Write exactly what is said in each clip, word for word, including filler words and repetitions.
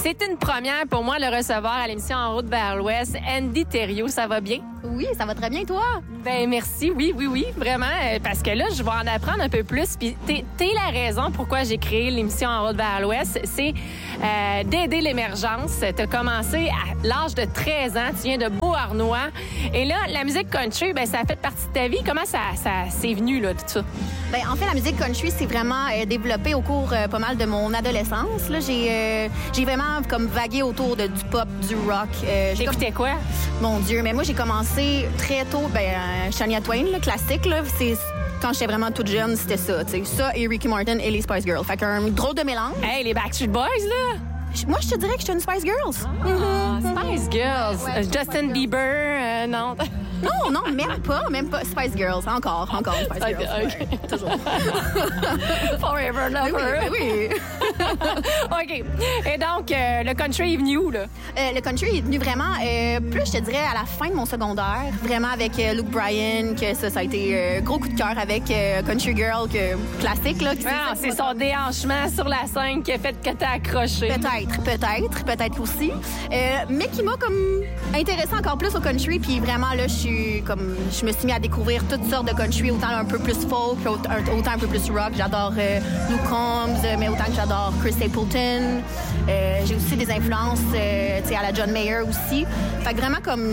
C'est une première pour moi de le recevoir à l'émission En route vers l'Ouest. Andy Thériault, ça va bien? Oui, ça va très bien, toi? Ben merci, oui, oui, oui, vraiment, euh, parce que là, je vais en apprendre un peu plus. Puis t'es, t'es la raison pourquoi j'ai créé l'émission En route vers l'Ouest, c'est euh, d'aider l'émergence. T'as commencé à l'âge de treize ans, tu viens de Beauharnois. Et là, la musique country, ben ça a fait partie de ta vie. Comment ça, ça c'est venu, là, tout ça? Ben, en fait, la musique country, c'est vraiment euh, développé au cours euh, pas mal de mon adolescence. Là, j'ai, euh, j'ai vraiment comme vagué autour de, du pop, du rock. Euh, j'ai T'écoutais comme... quoi? Mon Dieu, mais moi, j'ai commencé très tôt, ben, euh, Shania Twain, là, classique, là, c'est... Quand j'étais vraiment toute jeune, c'était ça, tu sais. Ça et Ricky Martin et les Spice Girls. Fait qu'un drôle de mélange. Hey, les Backstreet Boys, là! Moi, je te dirais que je suis une Spice Girls. Ah, mm-hmm. Spice Girls. Ouais, ouais, euh, Justin Spice Bieber, euh, non. Non, non, même pas, même pas. Spice Girls, encore, encore Spice Girls. Okay, okay. Ouais, toujours. Forever, never. Ben oui, ben oui. OK. Et donc, euh, le country est venu où, là? Euh, le country est venu vraiment, euh, plus je te dirais, à la fin de mon secondaire. Vraiment avec euh, Luke Bryan, que ça, ça a été euh, gros coup de cœur avec euh, Country Girl, que, classique. Là, qui Ah, c'est son déhanchement sur la scène qui a fait que t'as accroché. Peut-être, peut-être, peut-être aussi. Euh, mais qui m'a comme intéressée encore plus au country. Puis vraiment, là, je suis comme, je me suis mis à découvrir toutes sortes de country, autant un peu plus folk, autant un peu plus rock. J'adore euh, Luke Combs, mais autant que j'adore Chris Stapleton. Euh, j'ai aussi des influences, euh, tu sais, à la John Mayer aussi. Fait que vraiment comme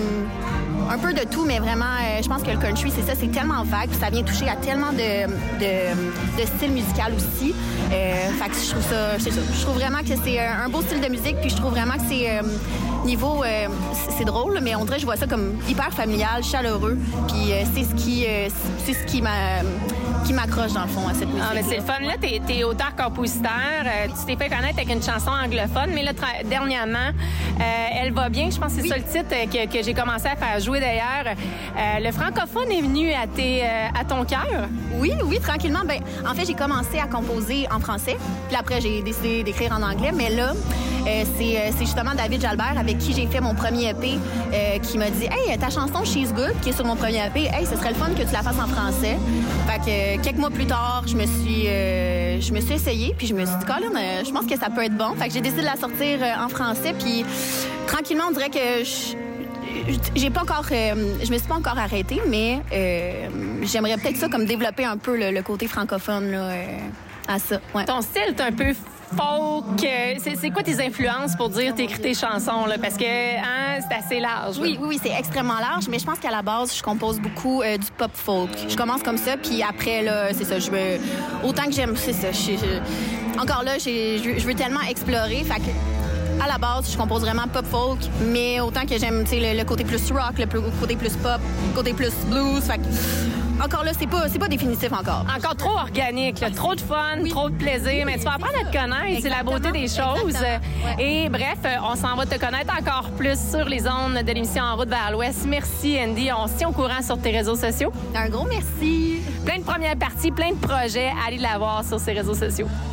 un peu de tout, mais vraiment, euh, je pense que le country, c'est ça, c'est tellement vague, puis ça vient toucher à tellement de, de, de styles musicaux aussi. Euh, fait que je trouve ça, c'est ça. Je trouve vraiment que c'est un beau style de musique, puis je trouve vraiment que c'est euh, niveau, euh, c'est drôle, mais on dirait que je vois ça comme hyper familial, chaleureux, puis euh, c'est ce qui, euh, c'est ce qui m'a, qui m'accroche dans le fond à cette musique. Ah, mais c'est le fun. Là, t'es, t'es auteur-compositeur. Euh, tu t'es fait connaître avec une chanson anglophone, mais là, tra- dernièrement, euh, Elle va bien. Je pense que c'est oui. ça le titre que, que j'ai commencé à faire jouer d'ailleurs. Euh, le francophone est venu à, tes, euh, à ton cœur? Oui, oui, tranquillement. Ben, en fait, j'ai commencé à composer en français, puis après, j'ai décidé d'écrire en anglais, mais là, euh, c'est, c'est justement David Jalbert avec qui j'ai fait mon premier E P euh, qui m'a dit « Hey, ta chanson She's Good, qui est sur mon premier E P, hey, ce serait le fun que tu la fasses en français. » Fait que euh, quelques mois plus tard, je me suis, euh, je me suis essayée, puis je me suis dit « Colin, euh, je pense que ça peut être bon. » Fait que j'ai décidé de la sortir euh, en français, puis tranquillement, on dirait que je, j'ai pas encore, euh, je me suis pas encore arrêtée, mais euh, j'aimerais peut-être ça comme développer un peu le, le côté francophone là, euh, à ça. Ouais. Ton style est un peu folk. C'est, c'est quoi tes influences pour dire t'écris tes chansons là? Parce que hein, c'est assez large. Oui, oui, oui, c'est extrêmement large, mais je pense qu'à la base, je compose beaucoup euh, du pop folk. Je commence comme ça, puis après là, c'est ça. Je veux autant que j'aime, c'est ça. Je, je, encore là, j'ai, je, je veux tellement explorer, fait que. À la base, je compose vraiment pop folk, mais autant que j'aime le, le côté plus rock, le côté plus pop, le côté plus blues. Fait que, encore là, c'est pas, c'est pas définitif encore. Encore trop organique, là, trop de fun, oui. trop de plaisir, mais tu vas apprendre à te connaître, exactement, c'est la beauté des choses. Ouais. Et bref, on s'en va te connaître encore plus sur les ondes de l'émission En route vers l'Ouest. Merci Andy, on se tient au courant sur tes réseaux sociaux. Un gros merci. Plein de premières parties, plein de projets, allez la voir sur ses réseaux sociaux.